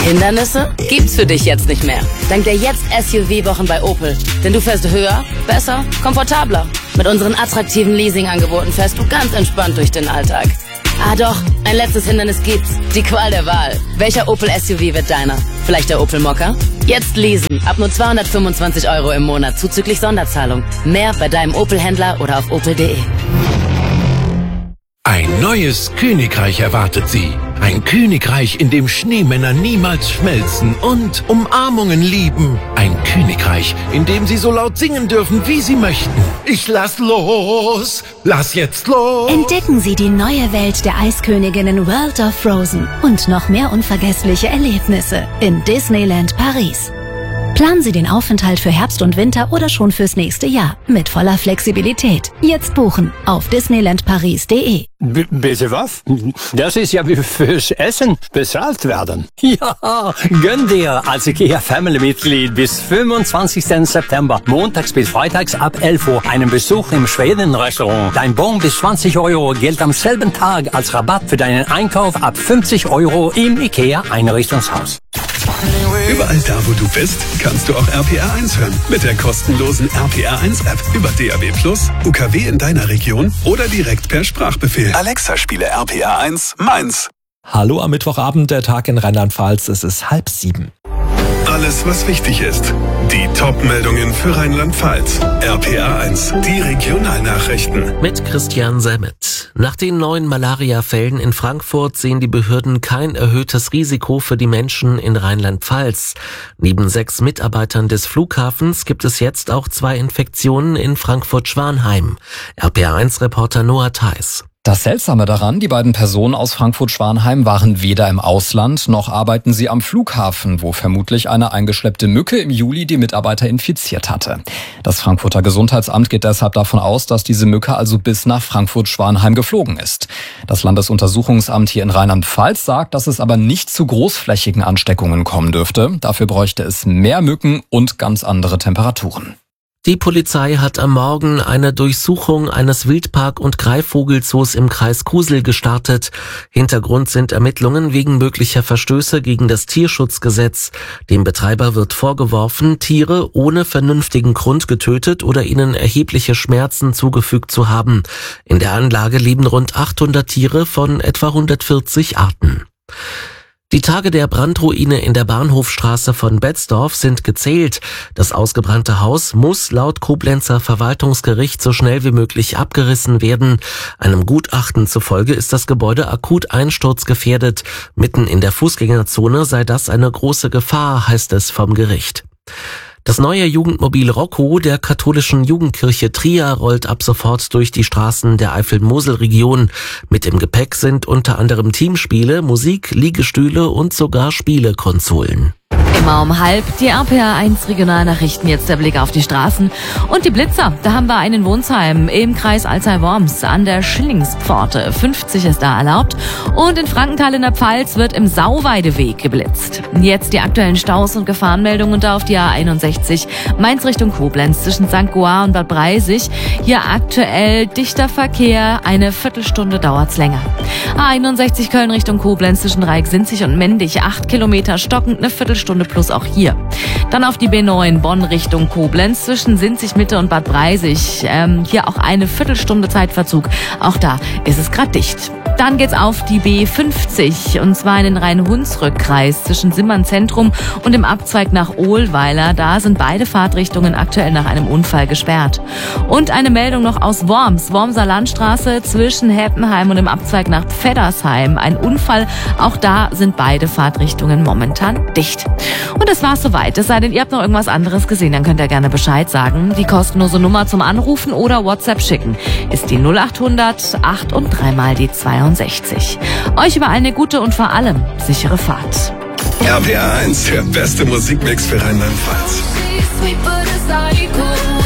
Hindernisse gibt's für dich jetzt nicht mehr. Dank der Jetzt-SUV-Wochen bei Opel. Denn du fährst höher, besser, komfortabler. Mit unseren attraktiven Leasing-Angeboten fährst du ganz entspannt durch den Alltag. Ah doch, ein letztes Hindernis gibt's. Die Qual der Wahl. Welcher Opel-SUV wird deiner? Vielleicht der Opel Mokka? Jetzt leasen. Ab nur 225 € im Monat zuzüglich Sonderzahlung. Mehr bei deinem Opel-Händler oder auf opel.de. Ein neues Königreich erwartet Sie. Ein Königreich, in dem Schneemänner niemals schmelzen und Umarmungen lieben. Ein Königreich, in dem Sie so laut singen dürfen, wie Sie möchten. Ich lass los! Lass jetzt los! Entdecken Sie die neue Welt der Eisköniginnen World of Frozen und noch mehr unvergessliche Erlebnisse in Disneyland Paris. Planen Sie den Aufenthalt für Herbst und Winter oder schon fürs nächste Jahr mit voller Flexibilität. Jetzt buchen auf disneylandparis.de. Bitte was? Das ist ja wie fürs Essen bezahlt werden. Ja, gönn dir als IKEA-Family-Mitglied bis 25. September, montags bis freitags ab 11 Uhr, einen Besuch im Schweden-Restaurant. Dein Bon bis 20 € gilt am selben Tag als Rabatt für deinen Einkauf ab 50 € im IKEA-Einrichtungshaus. Überall da, wo du bist, kannst du auch RPR 1 hören. Mit der kostenlosen RPR 1 App über DAB+, UKW in deiner Region oder direkt per Sprachbefehl. Alexa, spiele RPR 1 Mainz. Hallo am Mittwochabend, der Tag in Rheinland-Pfalz. Es ist 6:30. Alles, was wichtig ist. Die Top-Meldungen für Rheinland-Pfalz. RPR 1, die Regionalnachrichten. Mit Christian Semmet. Nach den neuen Malaria-Fällen in Frankfurt sehen die Behörden kein erhöhtes Risiko für die Menschen in Rheinland-Pfalz. Neben 6 Mitarbeitern des Flughafens gibt es jetzt auch 2 Infektionen in Frankfurt-Schwanheim. RPR1-Reporter Noah Theis. Das Seltsame daran, die beiden Personen aus Frankfurt-Schwanheim waren weder im Ausland, noch arbeiten sie am Flughafen, wo vermutlich eine eingeschleppte Mücke im Juli die Mitarbeiter infiziert hatte. Das Frankfurter Gesundheitsamt geht deshalb davon aus, dass diese Mücke also bis nach Frankfurt-Schwanheim geflogen ist. Das Landesuntersuchungsamt hier in Rheinland-Pfalz sagt, dass es aber nicht zu großflächigen Ansteckungen kommen dürfte. Dafür bräuchte es mehr Mücken und ganz andere Temperaturen. Die Polizei hat am Morgen eine Durchsuchung eines Wildpark- und Greifvogelzoos im Kreis Kusel gestartet. Hintergrund sind Ermittlungen wegen möglicher Verstöße gegen das Tierschutzgesetz. Dem Betreiber wird vorgeworfen, Tiere ohne vernünftigen Grund getötet oder ihnen erhebliche Schmerzen zugefügt zu haben. In der Anlage leben rund 800 Tiere von etwa 140 Arten. Die Tage der Brandruine in der Bahnhofstraße von Betzdorf sind gezählt. Das ausgebrannte Haus muss laut Koblenzer Verwaltungsgericht so schnell wie möglich abgerissen werden. Einem Gutachten zufolge ist das Gebäude akut einsturzgefährdet. Mitten in der Fußgängerzone sei das eine große Gefahr, heißt es vom Gericht. Das neue Jugendmobil Rocco der katholischen Jugendkirche Trier rollt ab sofort durch die Straßen der Eifel-Mosel-Region. Mit im Gepäck sind unter anderem Teamspiele, Musik, Liegestühle und sogar Spielekonsolen. Immer um 12:30 die RPR1 Regionalnachrichten. Jetzt der Blick auf die Straßen und die Blitzer. Da haben wir einen in Wohnsheim im Kreis Alzey-Worms an der Schillingspforte. 50 ist da erlaubt. Und in Frankenthal in der Pfalz wird im Sauweideweg geblitzt. Jetzt die aktuellen Staus und Gefahrenmeldungen da auf die A61 Mainz Richtung Koblenz zwischen St. Goar und Bad Breisig. Hier aktuell dichter Verkehr. Eine Viertelstunde dauert's länger. A61 Köln Richtung Koblenz zwischen Reik-Sinzig und Mendig. 8 Kilometer stockend, eine Viertelstunde plus auch hier. Dann auf die B9 Bonn Richtung Koblenz zwischen Sinzig Mitte und Bad Breisig. Hier auch eine Viertelstunde Zeitverzug. Auch da ist es gerade dicht. Dann geht's auf die B50 und zwar in den Rhein-Hunsrück-Kreis zwischen Simmern Zentrum und dem Abzweig nach Ohlweiler. Da sind beide Fahrtrichtungen aktuell nach einem Unfall gesperrt. Und eine Meldung noch aus Worms. Wormser Landstraße zwischen Heppenheim und dem Abzweig nach Pfeddersheim. Ein Unfall. Auch da sind beide Fahrtrichtungen momentan dicht. Und das war's soweit. Es sei denn, ihr habt noch irgendwas anderes gesehen, dann könnt ihr gerne Bescheid sagen. Die kostenlose Nummer zum Anrufen oder WhatsApp schicken ist die 0800 8 und 3 mal die 62. Euch über eine gute und vor allem sichere Fahrt. RPR 1, der beste Musikmix für Rheinland-Pfalz.